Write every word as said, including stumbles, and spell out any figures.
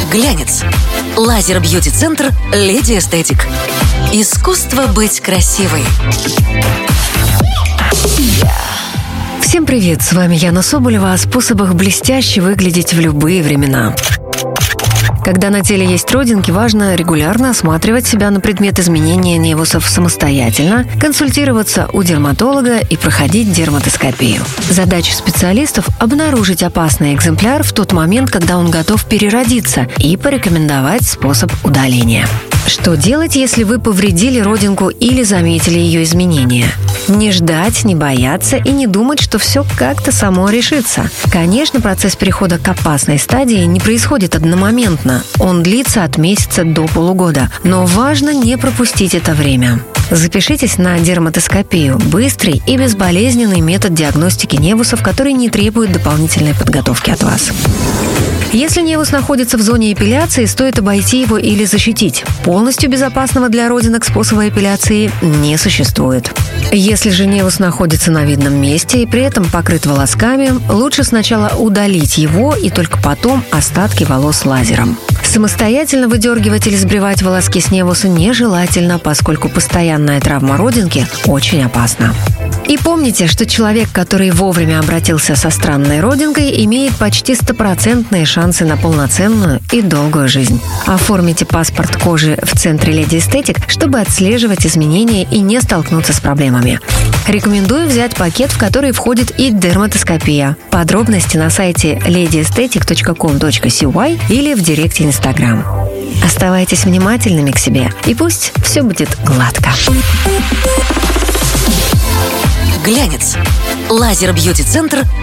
Глянец. Лазер-бьюти-центр «Леди Эстетик». Искусство быть красивой. Всем привет, с вами Яна Соболева о способах блестяще выглядеть в любые времена. Когда на теле есть родинки, важно регулярно осматривать себя на предмет изменения невусов самостоятельно, консультироваться у дерматолога и проходить дерматоскопию. Задача специалистов – обнаружить опасный экземпляр в тот момент, когда он готов переродиться, и порекомендовать способ удаления. Что делать, если вы повредили родинку или заметили ее изменения? Не ждать, не бояться и не думать, что все как-то само решится. Конечно, процесс перехода к опасной стадии не происходит одномоментно. Он длится от месяца до полугода. Но важно не пропустить это время. Запишитесь на дерматоскопию – быстрый и безболезненный метод диагностики невусов, который не требует дополнительной подготовки от вас. Если невус находится в зоне эпиляции, стоит обойти его или защитить. Полностью безопасного для родинок способа эпиляции не существует. Если же невус находится на видном месте и при этом покрыт волосками, лучше сначала удалить его и только потом остатки волос лазером. Самостоятельно выдергивать или сбривать волоски с невуса нежелательно, поскольку постоянная травма родинки очень опасна. И помните, что человек, который вовремя обратился со странной родинкой, имеет почти стопроцентные шансы на полноценную и долгую жизнь. Оформите паспорт кожи в центре Леди Эстетик, чтобы отслеживать изменения и не столкнуться с проблемами. Рекомендую взять пакет, в который входит и дерматоскопия. Подробности на сайте леди эстетик точка ком точка си уай или в директе Инстаграм. Оставайтесь внимательными к себе, и пусть все будет гладко. Глянец. Лазер-бьюти-центр